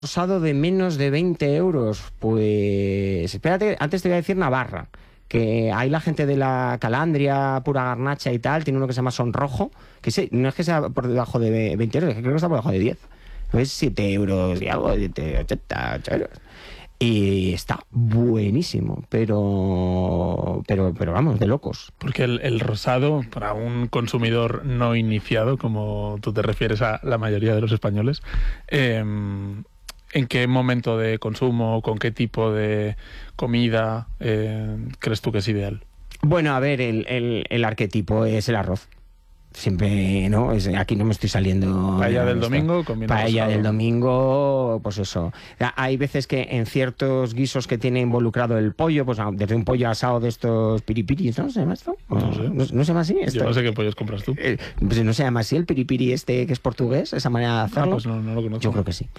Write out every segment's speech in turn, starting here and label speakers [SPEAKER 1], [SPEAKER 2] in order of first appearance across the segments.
[SPEAKER 1] rosado de menos de 20 euros. Pues espérate, antes te voy a decir Navarra, que hay la gente de la Calandria, Pura Garnacha y tal, tiene uno que se llama Sonrojo, que sí, no es que sea por debajo de 20 euros, es que creo que está por debajo de 10. Es 7 euros y algo, 80, 8 euros. Y está buenísimo, pero vamos, de locos.
[SPEAKER 2] Porque el rosado, para un consumidor no iniciado, como tú te refieres a la mayoría de los españoles, ¿en qué momento de consumo, con qué tipo de comida crees tú que es ideal?
[SPEAKER 1] Bueno, a ver, el arquetipo es el arroz. Siempre, ¿no? Aquí no me estoy saliendo...
[SPEAKER 2] Paella del domingo con vino
[SPEAKER 1] Paella
[SPEAKER 2] rosado.
[SPEAKER 1] del domingo, pues eso. Hay veces que en ciertos guisos que tiene involucrado el pollo, pues desde un pollo asado de estos piripiris, ¿no? ¿Se llama esto?
[SPEAKER 2] No sé.
[SPEAKER 1] ¿No se llama así?
[SPEAKER 2] Yo no sé qué pollos compras tú.
[SPEAKER 1] Pues no se llama así el piripiri este que es portugués, esa manera de hacerlo.
[SPEAKER 2] Pues no lo conozco.
[SPEAKER 1] Yo creo que sí.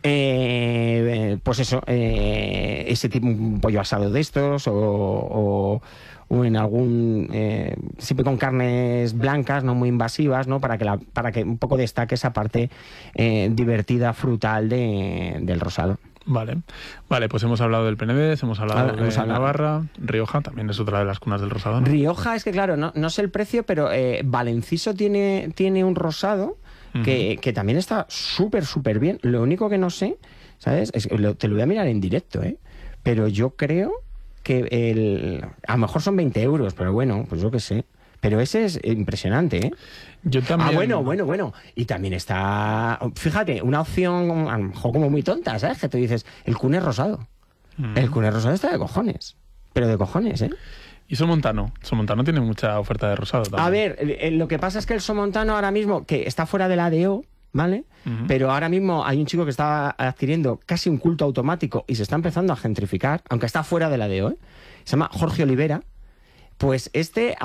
[SPEAKER 1] Pues eso, ese tipo, un pollo asado de estos o en algún siempre con carnes blancas, no muy invasivas, ¿no? Para que un poco destaque esa parte divertida, frutal del rosado.
[SPEAKER 2] Vale, pues hemos hablado del Penedés, hemos hablado de Navarra, Rioja también es otra de las cunas del rosado, ¿no?
[SPEAKER 1] Rioja, es que claro, no sé el precio, pero Valenciso tiene un rosado que también está súper bien. Lo único que no sé, ¿sabes? Te lo voy a mirar en directo, pero yo creo que a lo mejor son 20 euros, pero bueno, pues yo qué sé. Pero ese es impresionante,
[SPEAKER 2] Yo también...
[SPEAKER 1] bueno. Y también está, fíjate, una opción a lo mejor como muy tonta, ¿sabes? Que tú dices, el Cuné rosado. El Cuné rosado está de cojones. Pero de cojones,
[SPEAKER 2] Y Somontano. Somontano tiene mucha oferta de rosado también.
[SPEAKER 1] A ver, lo que pasa es que el Somontano ahora mismo, que está fuera de la ADO, ¿vale? Pero ahora mismo hay un chico que está adquiriendo casi un culto automático y se está empezando a gentrificar, aunque está fuera de la DO, Se llama Jorge Olivera. Pues este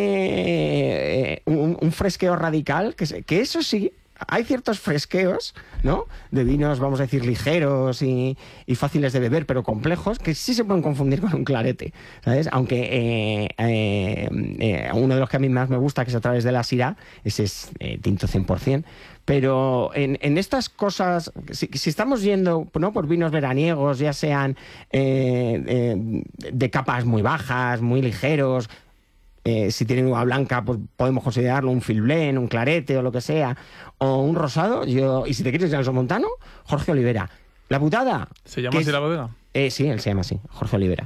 [SPEAKER 1] hace un fresqueo radical, que eso sí, hay ciertos fresqueos, ¿no? De vinos, vamos a decir, ligeros y fáciles de beber, pero complejos, que sí se pueden confundir con un clarete, ¿sabes? Aunque uno de los que a mí más me gusta, que es a través de la Syrah, ese es tinto 100%. Pero en estas cosas, si estamos yendo, ¿no?, por vinos veraniegos, ya sean de capas muy bajas, muy ligeros, si tienen uva blanca, pues podemos considerarlo un Filblén, un clarete o lo que sea, o un rosado. Y si te quieres ir al Somontano, Jorge Olivera. La putada...
[SPEAKER 2] ¿Se llama así la bodega?
[SPEAKER 1] Sí, él se llama así, Jorge Olivera.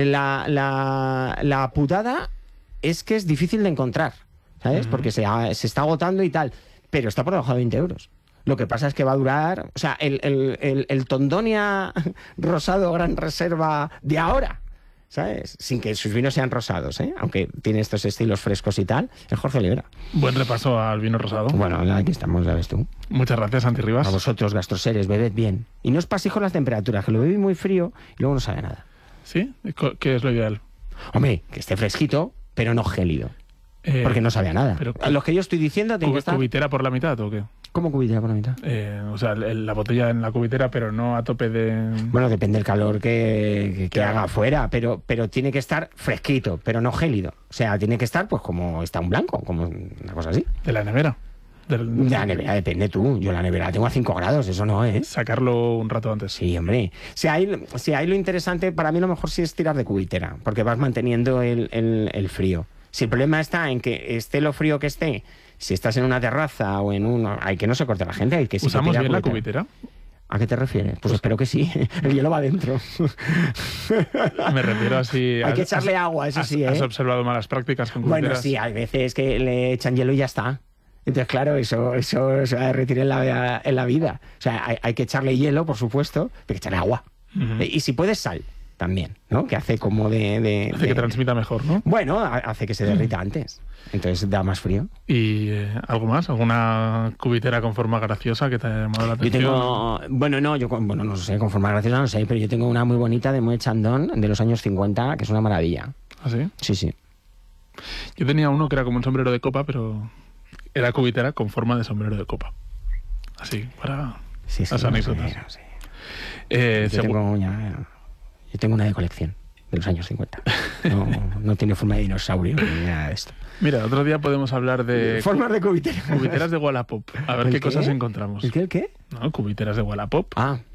[SPEAKER 1] La putada es que es difícil de encontrar, ¿sabes? Porque se está agotando y tal, pero está por debajo de 20 euros. Lo que pasa es que va a durar... O sea, el Tondonia rosado Gran Reserva de ahora, ¿sabes? Sin que sus vinos sean rosados, aunque tiene estos estilos frescos y tal, es Jorge Olivera.
[SPEAKER 2] Buen repaso al vino rosado.
[SPEAKER 1] Bueno, aquí estamos, ya ves tú.
[SPEAKER 2] Muchas gracias, Santi Rivas.
[SPEAKER 1] A vosotros, gastroseres, bebed bien. Y no os paséis con las temperaturas, que lo bebí muy frío y luego no sabe nada.
[SPEAKER 2] ¿Sí? ¿Qué es lo ideal?
[SPEAKER 1] Hombre, que esté fresquito, pero no gélido. Porque no sabía nada.
[SPEAKER 2] Pero,
[SPEAKER 1] los que yo estoy diciendo tienen que estar...
[SPEAKER 2] ¿Cubitera por la mitad o qué?
[SPEAKER 1] ¿Cómo cubitera por la mitad?
[SPEAKER 2] O sea, la botella en la cubitera, pero no a tope de...
[SPEAKER 1] Bueno, depende del calor que haga afuera, pero tiene que estar fresquito, pero no gélido. O sea, tiene que estar pues como está un blanco, como una cosa así.
[SPEAKER 2] ¿De la nevera?
[SPEAKER 1] De la nevera depende tú. Yo la nevera la tengo a 5 grados, eso no es.
[SPEAKER 2] Sacarlo un rato antes.
[SPEAKER 1] Sí, hombre. Si hay lo interesante, para mí lo mejor sí es tirar de cubitera, porque vas manteniendo el frío. Si el problema está en que esté lo frío que esté, si estás en una terraza o en uno, hay que no se corte la gente, hay que...
[SPEAKER 2] ¿Usamos bien la cubitera?
[SPEAKER 1] ¿A qué te refieres? Pues espero que sí. El hielo va dentro.
[SPEAKER 2] Me refiero a si...
[SPEAKER 1] Hay que echarle agua, eso sí,
[SPEAKER 2] ¿Has observado malas prácticas con cubiteras?
[SPEAKER 1] Bueno, sí, hay veces que le echan hielo y ya está. Entonces, claro, eso se va a derretir en la vida. O sea, hay que echarle hielo, por supuesto, pero hay que echarle agua. Y si puedes, sal también, ¿no? Que hace como
[SPEAKER 2] Hace que transmita mejor, ¿no?
[SPEAKER 1] Bueno, hace que se derrita antes. Entonces da más frío.
[SPEAKER 2] ¿Y algo más? ¿Alguna cubitera con forma graciosa que te haya llamado la atención?
[SPEAKER 1] Yo tengo... no sé, con forma graciosa no sé, pero yo tengo una muy bonita de Moet Chandon de los años 50, que es una maravilla.
[SPEAKER 2] ¿Ah, sí?
[SPEAKER 1] Sí.
[SPEAKER 2] Yo tenía uno que era como un sombrero de copa, pero era cubitera con forma de sombrero de copa. Así, para las anécdotas.
[SPEAKER 1] Sí. Yo tengo una de colección de los años 50. No tiene forma de dinosaurio ni nada de esto.
[SPEAKER 2] Mira, otro día podemos hablar de...
[SPEAKER 1] Formas de cubiteras.
[SPEAKER 2] Cubiteras de Wallapop. A ver qué cosas encontramos.
[SPEAKER 1] ¿El qué?
[SPEAKER 2] No, cubiteras de Wallapop.
[SPEAKER 1] Ah,